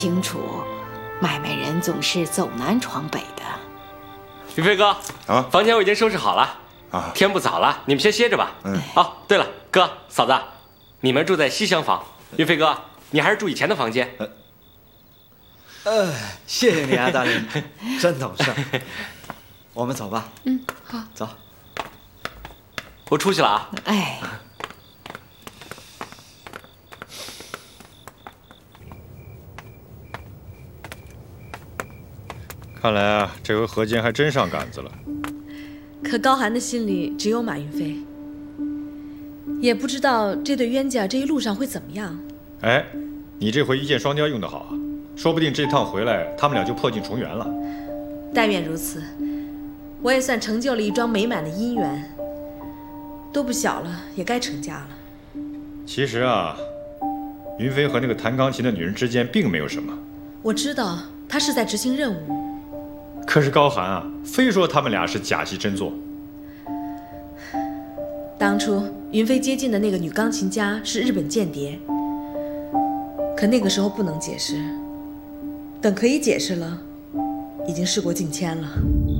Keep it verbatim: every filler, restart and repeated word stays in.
清楚，买卖人总是走南闯北的。 云飞哥， 啊， 房间我已经收拾好了。啊，天不早了，你们先歇着吧。嗯。哦，对了，哥嫂子，你们住在西厢房。云飞哥，你还是住以前的房间。 呃，呃谢谢你啊，大林，真懂事。我们走吧。 嗯，好， 走。 我出去了啊。 哎。 看来啊，这回何坚还真上杆子了。 可高寒的心里只有马云飞，也不知道这对冤家这一路上会怎么样。 哎，你这回一箭双雕用得好啊，说不定这趟回来他们俩就破镜重圆了。 但愿如此，我也算成就了一桩美满的姻缘。都不小了，也该成家了。 其实啊，云飞和那个弹钢琴的女人之间并没有什么。 我知道他是在执行任务。 可是高寒啊，非说他们俩是假戏真做。 当初云飞接近的那个女钢琴家是日本间谍，可那个时候不能解释，等可以解释了，已经事过境迁了。